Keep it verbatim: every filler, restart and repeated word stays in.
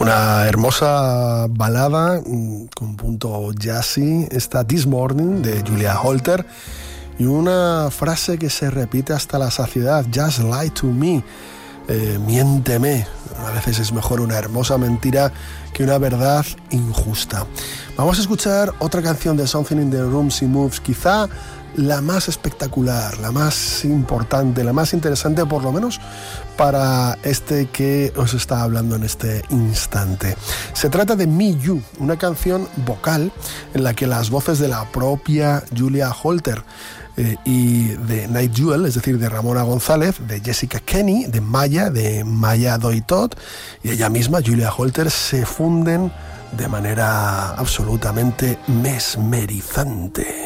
Una hermosa balada con punto jazzy, esta This Morning de Julia Holter, y una frase que se repite hasta la saciedad: Just lie to me, eh, miénteme. A veces es mejor una hermosa mentira que una verdad injusta. Vamos a escuchar otra canción de Something in the Room She Moves, quizá la más espectacular, la más importante, la más interesante, por lo menos para este que os está hablando en este instante. Se trata de Me You, una canción vocal en la que las voces de la propia Julia Holter eh, y de Night Jewel, es decir, de Ramona González, de Jessica Kenny, de Maya, de Maya Doitot, y ella misma, Julia Holter, se funden de manera absolutamente mesmerizante.